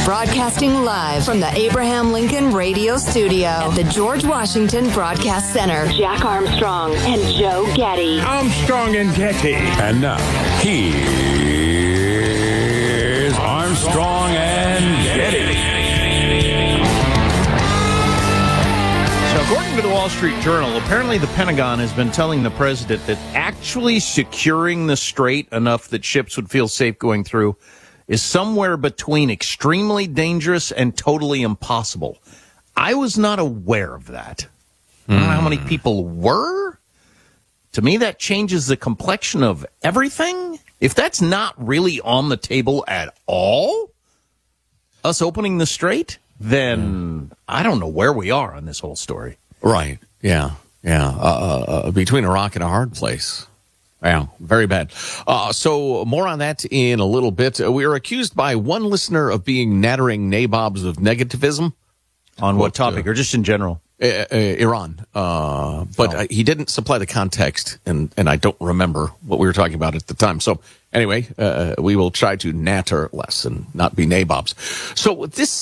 Broadcasting live from the Abraham Lincoln Radio Studio at the George Washington Broadcast Center. Jack Armstrong and Joe Getty. Armstrong and Getty. And now, here's Armstrong and Getty. So according to the Wall Street Journal, apparently the Pentagon has been telling the president that actually securing the strait enough that ships would feel safe going through is somewhere between extremely dangerous and totally impossible. I was not aware of that. I don't know how many people were. To me, that changes the complexion of everything. If that's not really on the table at all, us opening the strait, then I don't know where we are on this whole story. Right. Yeah. Between a rock and a hard place. Yeah, very bad. So more on that in a little bit. We are accused by one listener of being nattering nabobs of negativism. On what topic, or just in general? Iran. But he didn't supply the context, and I don't remember what we were talking about at the time. So anyway, we will try to natter less and not be nabobs. So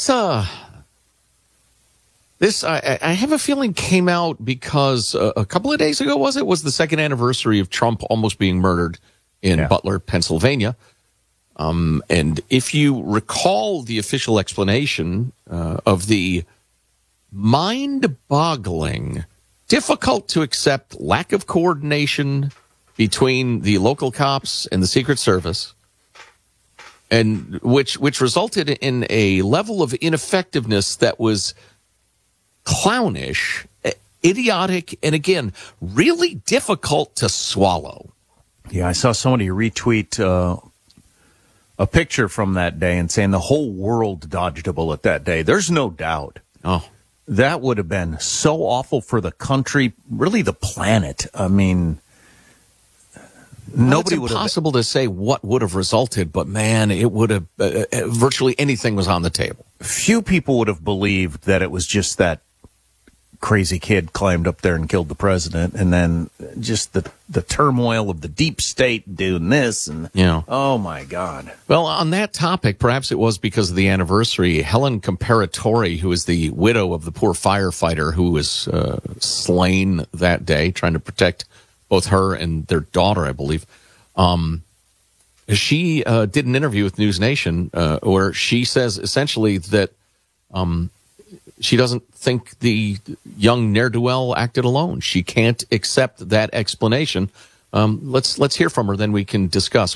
this, I have a feeling, came out because a couple of days ago, was the second anniversary of Trump almost being murdered in Butler, Pennsylvania. And if you recall the official explanation of the mind-boggling, difficult to accept lack of coordination between the local cops and the Secret Service, and which resulted in a level of ineffectiveness that was clownish, idiotic, and again, really difficult to swallow. Yeah, I saw somebody retweet a picture from that day and saying the whole world dodged a bullet that day. There's no doubt. Oh, that would have been so awful for the country, really the planet. I mean, nobody would have. It's impossible to say what would have resulted, but man, it would have virtually anything was on the table. Few people would have believed that it was just that crazy kid climbed up there and killed the president, and then just the turmoil of the deep state doing this, and oh my God. Well, on that topic, perhaps it was because of the anniversary, Helen Comparatori, who is the widow of the poor firefighter who was slain that day, trying to protect both her and their daughter, I believe. She did an interview with News Nation where she says essentially that she doesn't think the young ne'er-do-well acted alone. She can't accept that explanation. Let's hear from her, then we can discuss.